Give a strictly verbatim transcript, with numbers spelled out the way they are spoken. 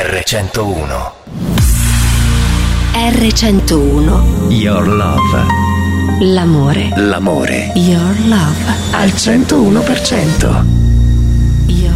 erre centouno. erre centouno. Your love. L'amore. L'amore. Your love. Al centouno per cento. Your